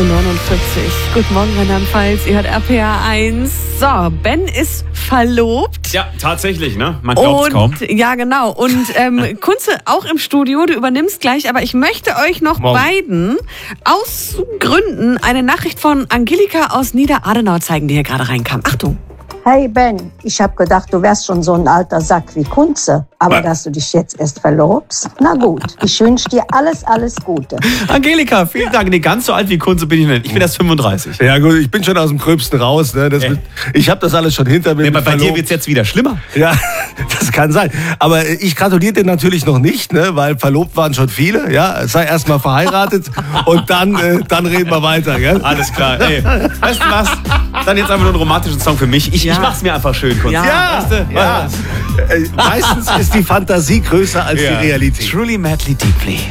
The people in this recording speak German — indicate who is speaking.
Speaker 1: Guten Morgen, Rheinland-Pfalz. Ihr hört RPA 1. So, Ben ist verlobt.
Speaker 2: Ja, tatsächlich, ne? Man glaubt es kaum.
Speaker 1: Ja, genau. Und Kunze auch im Studio. Du übernimmst gleich. Aber ich möchte euch noch beiden aus Gründen eine Nachricht von Angelika aus Niederadenau zeigen, die hier gerade reinkam. Achtung.
Speaker 3: Hey Ben, ich habe gedacht, du wärst schon so ein alter Sack wie Kunze. Aber dass du dich jetzt erst verlobst? Na gut, ich wünsche dir alles Gute.
Speaker 2: Angelika, vielen Dank. Nee, ganz so alt wie Kunze bin ich nicht. Ich bin erst 35.
Speaker 4: Ja gut, ich bin schon aus dem Gröbsten raus. Ne? Ich habe das alles schon hinter mir.
Speaker 2: Nee, bei dir wird es jetzt wieder schlimmer.
Speaker 4: Ja, das kann sein. Aber ich gratuliere dir natürlich noch nicht, ne? Weil verlobt waren schon viele. Ja, sei erst mal verheiratet und dann reden wir weiter. Gell?
Speaker 2: Alles klar. Ey, weißt du was? Dann jetzt einfach nur einen romantischen Song für mich. Ich mach's mir einfach schön, Kunze.
Speaker 4: Ja, weißt du? Ja. Meistens ist die Fantasie größer als die Realität.
Speaker 2: Truly, madly, deeply.